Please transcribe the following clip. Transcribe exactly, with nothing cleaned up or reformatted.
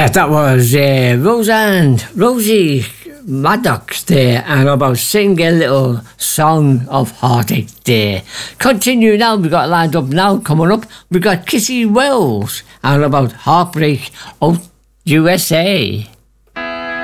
Yeah, that was uh, Roseanne, Rosie Maddox there, and about singing a little song of heartache there. Continue now, we got lined up now, coming up, we got Kissy Wells, and about Heartbreak of U S A.